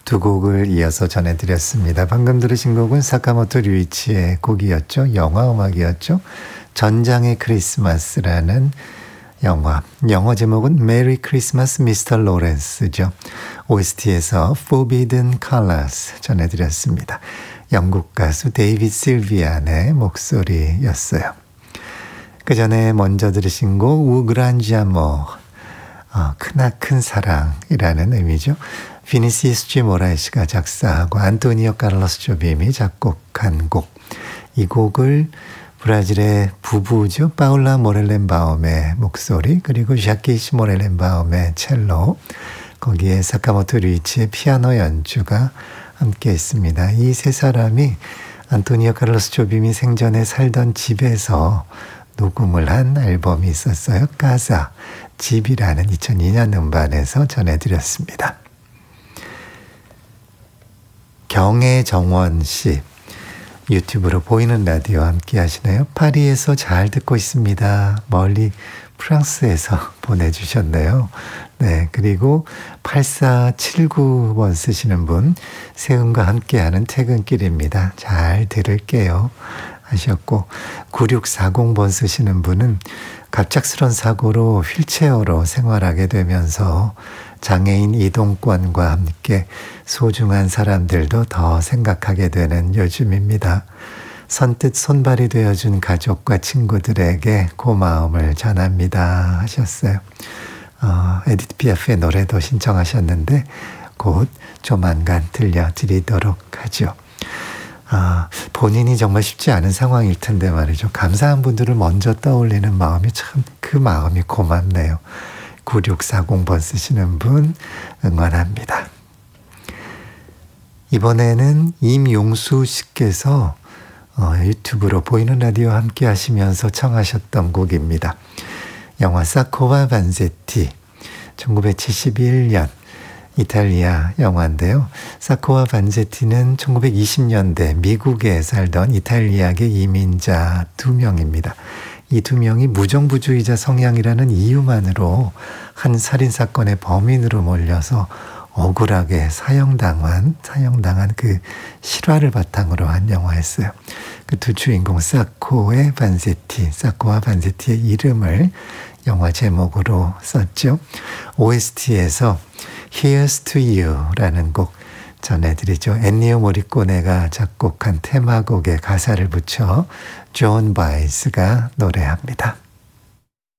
두 곡을 이어서 전해드렸습니다. 방금 들으신 곡은 사카모토 류이치의 곡이었죠. 영화 음악이었죠. 전장의 크리스마스라는 영어 제목은 메리 크리스마스 미스터 로렌스죠. OST에서 Forbidden Colors 전해드렸습니다. 영국 가수 데이비드 실비안의 목소리였어요. 그 전에 먼저 들으신 곡 우그란지 아모, 크나큰 사랑이라는 의미죠. 비니시스 G 모라이스가 작사하고 안토니오 카를로스 조빔이 작곡한 곡. 이 곡을 브라질의 부부죠. 파울라 모렐렌바움의 목소리, 그리고 샤키시 모렐렌바움의 첼로, 거기에 사카모토 류이치의 피아노 연주가 함께 있습니다. 이 세 사람이 안토니오 카를로스 조빔이 생전에 살던 집에서 녹음을 한 앨범이 있었어요. 가사, 집이라는 2002년 음반에서 전해드렸습니다. 경혜정원 씨, 유튜브로 보이는 라디오 함께 하시네요. 파리에서 잘 듣고 있습니다. 멀리 프랑스에서 보내주셨네요. 네, 그리고 8479번 쓰시는 분, 세훈과 함께하는 퇴근길입니다. 잘 들을게요 하셨고, 9640번 쓰시는 분은 갑작스런 사고로 휠체어로 생활하게 되면서 장애인 이동권과 함께 소중한 사람들도 더 생각하게 되는 요즘입니다. 선뜻 손발이 되어준 가족과 친구들에게 고마움을 전합니다 하셨어요. 에디트 피아프의 노래도 신청하셨는데 곧 조만간 들려드리도록 하죠. 본인이 정말 쉽지 않은 상황일 텐데 말이죠. 감사한 분들을 먼저 떠올리는 마음이 참 그 마음이 고맙네요. 9640번 쓰시는 분 응원합니다. 이번에는 임용수 씨께서 유튜브로 보이는 라디오 함께 하시면서 청하셨던 곡입니다. 영화 사코와 반제티, 1971년 이탈리아 영화인데요. 사코와 반제티는 1920년대 미국에 살던 이탈리아계 이민자 두 명입니다. 이 두 명이 무정부주의자 성향이라는 이유만으로 한 살인사건의 범인으로 몰려서 억울하게 사형당한 그 실화를 바탕으로 한 영화였어요. 그 두 주인공 사코와 반제티의 이름을 영화 제목으로 썼죠. OST에서 Here's to You라는 곡 전해드리죠. 엔니오 모리코네가 작곡한 테마곡에 가사를 붙여 존 바이스가 노래합니다.